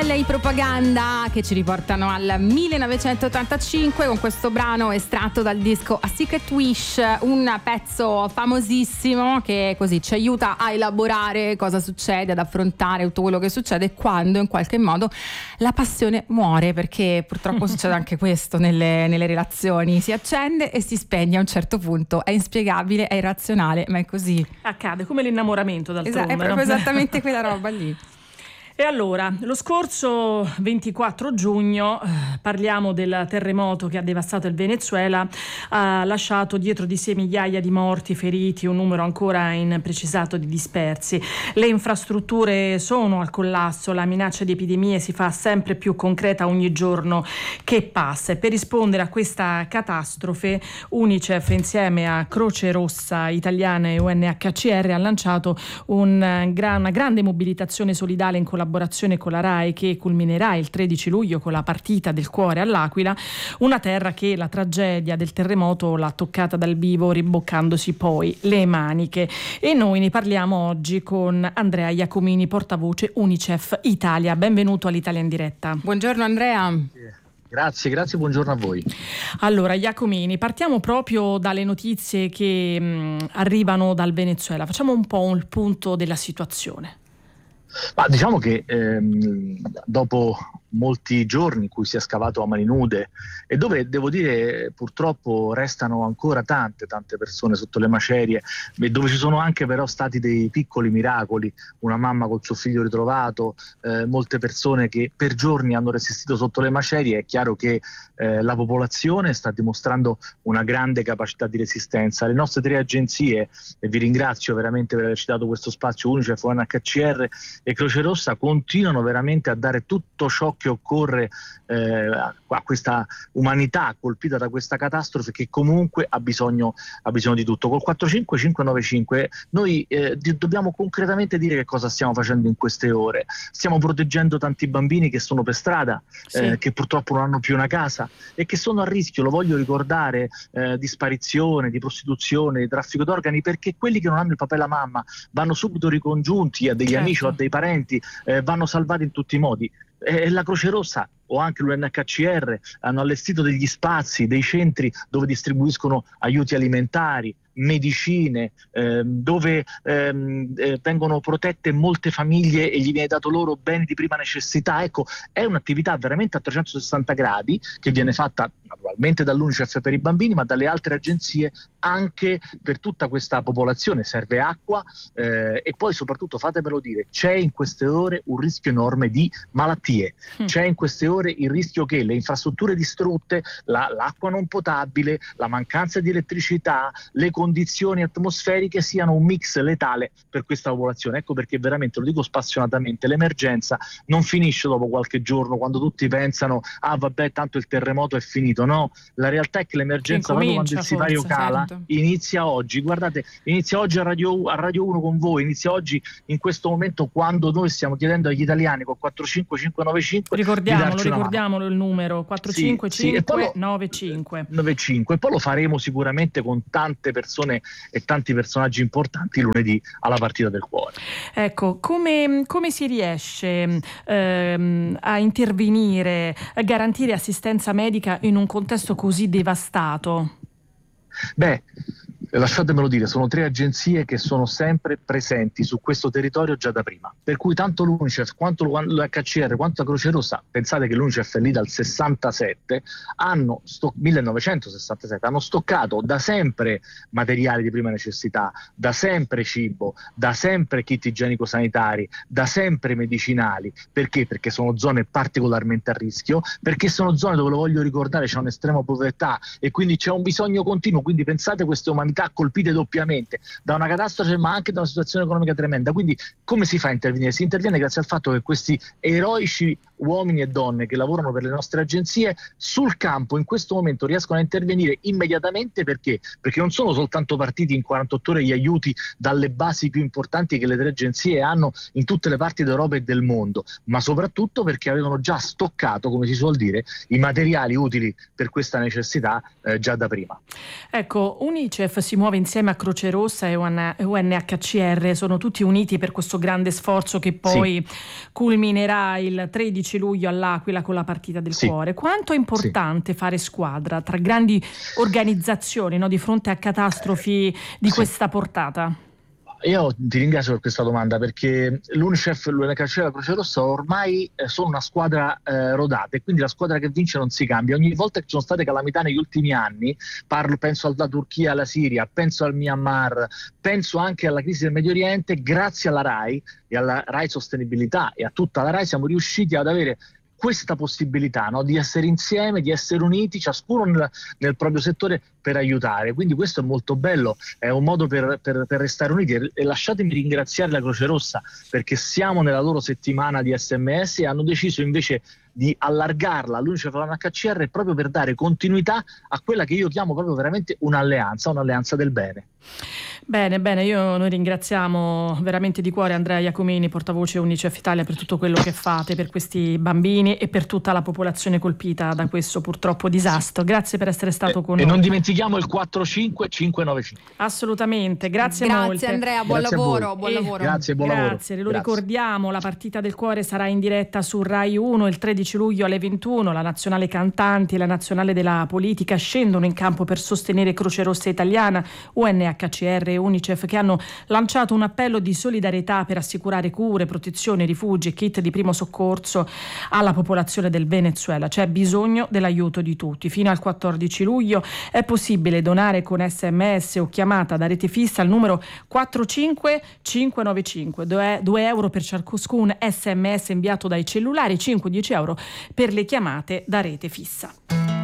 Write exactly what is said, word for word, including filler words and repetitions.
L A Propaganda che ci riportano al millenovecentottantacinque con questo brano estratto dal disco A Secret Wish, un pezzo famosissimo che così ci aiuta a elaborare cosa succede, ad affrontare tutto quello che succede quando in qualche modo la passione muore, perché purtroppo succede anche questo nelle, nelle relazioni, si accende e si spegne a un certo punto, è inspiegabile, è irrazionale, ma è così. Accade come l'innamoramento d'altronde. Esatto, è proprio no? esattamente quella roba lì. E allora, lo scorso ventiquattro giugno, eh, parliamo del terremoto che ha devastato il Venezuela, ha lasciato dietro di sé migliaia di morti, feriti, un numero ancora imprecisato di dispersi. Le infrastrutture sono al collasso, la minaccia di epidemie si fa sempre più concreta ogni giorno che passa. E per rispondere a questa catastrofe, UNICEF insieme a Croce Rossa Italiana e U N H C R ha lanciato un, una grande mobilitazione solidale in collaborazione collaborazione con la RAI, che culminerà il tredici luglio con la partita del cuore all'Aquila, una terra che la tragedia del terremoto l'ha toccata dal vivo, riboccandosi poi le maniche. E noi ne parliamo oggi con Andrea Iacomini, portavoce UNICEF Italia. Benvenuto all'Italia in diretta. Buongiorno Andrea. Grazie, grazie, buongiorno a voi. Allora, Iacomini, partiamo proprio dalle notizie che mh, arrivano dal Venezuela. Facciamo un po' il punto della situazione. Ma diciamo che ehm, dopo molti giorni in cui si è scavato a mani nude e dove, devo dire, purtroppo restano ancora tante tante persone sotto le macerie, e dove ci sono anche però stati dei piccoli miracoli, una mamma col suo figlio ritrovato, eh, molte persone che per giorni hanno resistito sotto le macerie, è chiaro che eh, la popolazione sta dimostrando una grande capacità di resistenza. Le nostre tre agenzie, e vi ringrazio veramente per aver citato questo spazio, UNICEF, U N H C R e Croce Rossa, continuano veramente a dare tutto ciò che occorre eh, a questa umanità colpita da questa catastrofe, che comunque ha bisogno, ha bisogno di tutto. Col quattro cinque cinque nove cinque noi eh, di, dobbiamo concretamente dire che cosa stiamo facendo in queste ore. Stiamo proteggendo tanti bambini che sono per strada, sì. eh, che purtroppo non hanno più una casa e che sono a rischio, lo voglio ricordare, eh, di sparizione, di prostituzione, di traffico d'organi, perché quelli che non hanno il papà e la mamma vanno subito ricongiunti a degli certo. amici o a dei parenti, eh, vanno salvati in tutti i modi. E la Croce Rossa o anche l'U N H C R hanno allestito degli spazi, dei centri dove distribuiscono aiuti alimentari, medicine, ehm, dove ehm, eh, vengono protette molte famiglie e gli viene dato loro beni di prima necessità. Ecco, è un'attività veramente a trecentosessanta gradi che viene fatta naturalmente dall'UNICEF per i bambini, ma dalle altre agenzie anche per tutta questa popolazione. Serve acqua eh, e poi soprattutto, fatemelo dire, c'è in queste ore un rischio enorme di malattie, mm. c'è in queste ore il rischio che le infrastrutture distrutte, la, l'acqua non potabile, la mancanza di elettricità, le condizioni atmosferiche siano un mix letale per questa popolazione. Ecco perché veramente, lo dico spassionatamente, l'emergenza non finisce dopo qualche giorno, quando tutti pensano ah vabbè tanto il terremoto è finito. No, la realtà è che l'emergenza, proprio quando il sipario forse, cala, certo. inizia oggi. Guardate, inizia oggi a Radio, a Radio uno con voi, inizia oggi in questo momento, quando noi stiamo chiedendo agli italiani con quattro cinque cinque nove cinque ricordiamolo, ricordiamolo il numero quattro cinque cinque nove cinque nove cinque, e poi lo faremo sicuramente con tante persone e tanti personaggi importanti lunedì alla partita del cuore. Ecco, come, come si riesce ehm, a intervenire, a garantire assistenza medica in un contesto così devastato? Beh, lasciatemelo dire, sono tre agenzie che sono sempre presenti su questo territorio già da prima, per cui tanto l'UNICEF quanto l'U N H C R quanto la Croce Rossa, pensate che l'UNICEF è lì dal sessantasette, hanno sto- millenovecentosessantasette, hanno stoccato da sempre materiali di prima necessità, da sempre cibo, da sempre kit igienico-sanitari, da sempre medicinali. Perché? Perché sono zone particolarmente a rischio, perché sono zone dove, lo voglio ricordare, c'è un'estrema povertà e quindi c'è un bisogno continuo. Quindi pensate, queste umanità colpite doppiamente da una catastrofe ma anche da una situazione economica tremenda. Quindi come si fa a intervenire? Si interviene grazie al fatto che questi eroici uomini e donne che lavorano per le nostre agenzie sul campo in questo momento riescono a intervenire immediatamente. Perché? Perché non sono soltanto partiti in quarantotto ore gli aiuti dalle basi più importanti che le tre agenzie hanno in tutte le parti d'Europa e del mondo, ma soprattutto perché avevano già stoccato, come si suol dire, i materiali utili per questa necessità eh, già da prima. Ecco, UNICEF si si muove insieme a Croce Rossa e U N H C R, sono tutti uniti per questo grande sforzo che poi sì. culminerà il tredici luglio all'Aquila con la partita del sì. cuore. Quanto è importante sì. fare squadra tra grandi organizzazioni, no, di fronte a catastrofi di sì. questa portata? Io ti ringrazio per questa domanda, perché l'Unicef, l'U N H C R e la Croce Rossa ormai eh, sono una squadra eh, rodata, e quindi la squadra che vince non si cambia. Ogni volta che ci sono state calamità negli ultimi anni, parlo, penso alla Turchia, alla Siria, penso al Myanmar, penso anche alla crisi del Medio Oriente, grazie alla RAI e alla RAI Sostenibilità e a tutta la RAI siamo riusciti ad avere questa possibilità, no? di essere insieme, di essere uniti, ciascuno nel, nel proprio settore, per aiutare. Quindi questo è molto bello, è un modo per, per, per restare uniti. E, e lasciatemi ringraziare la Croce Rossa, perché siamo nella loro settimana di S M S e hanno deciso invece di allargarla all'Unicef e all'U N H C R proprio per dare continuità a quella che io chiamo proprio veramente un'alleanza, un'alleanza del bene. Bene, bene, io noi ringraziamo veramente di cuore Andrea Iacomini, portavoce Unicef Italia, per tutto quello che fate per questi bambini e per tutta la popolazione colpita da questo purtroppo disastro. Grazie per essere stato e, con e noi. E non dimentichiamo il quattro cinque cinque nove cinque. Assolutamente, grazie, grazie molte. Andrea, buon grazie lavoro, buon e lavoro. Grazie, buon grazie, lavoro. Lo grazie. ricordiamo, la partita del cuore sarà in diretta su Rai uno il tredici luglio alle ventuno. La nazionale cantanti e la nazionale della politica scendono in campo per sostenere Croce Rossa Italiana, U N H C R e Unicef, che hanno lanciato un appello di solidarietà per assicurare cure, protezione, rifugi e kit di primo soccorso alla popolazione del Venezuela. C'è bisogno dell'aiuto di tutti. Fino al quattordici luglio è possibile donare con sms o chiamata da rete fissa al numero quattro cinque cinque nove cinque, due euro per ciascun sms inviato dai cellulari, cinque dieci euro per le chiamate da rete fissa.